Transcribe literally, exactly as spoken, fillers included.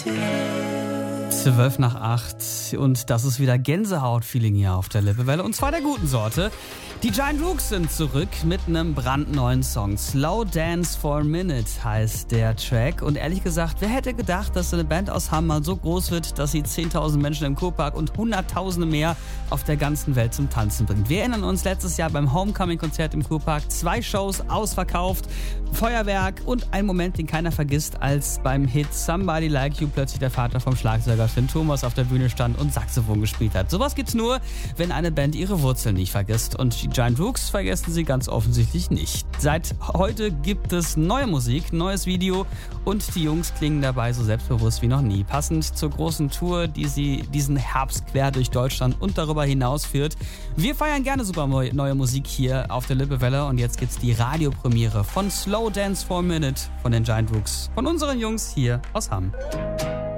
Zwölf nach acht und das ist wieder Gänsehaut-Feeling hier auf der Lippewelle und zwar der guten Sorte. Die Giant Rooks sind zurück mit einem brandneuen Song. Slow Dance for a Minute heißt der Track. Und ehrlich gesagt, wer hätte gedacht, dass eine Band aus Hamm mal so groß wird, dass sie zehntausend Menschen im Kurpark und Hunderttausende mehr auf der ganzen Welt zum Tanzen bringt. Wir erinnern uns letztes Jahr beim Homecoming-Konzert im Kurpark. Zwei Shows ausverkauft, Feuerwerk und ein Moment, den keiner vergisst, als beim Hit Somebody Like You plötzlich der Vater vom Schlagzeuger Finn Thomas auf der Bühne stand und Saxophon gespielt hat. Sowas gibt's nur, wenn eine Band ihre Wurzeln nicht vergisst. Und die Giant Rooks vergessen sie ganz offensichtlich nicht. Seit heute gibt es neue Musik, neues Video und die Jungs klingen dabei so selbstbewusst wie noch nie. Passend zur großen Tour, die sie diesen Herbst quer durch Deutschland und darüber hinaus führt. Wir feiern gerne super neue Musik hier auf der Lippewelle und jetzt gibt's die Radiopremiere von Slow Dance for a Minute von den Giant Rooks, von unseren Jungs hier aus Hamm.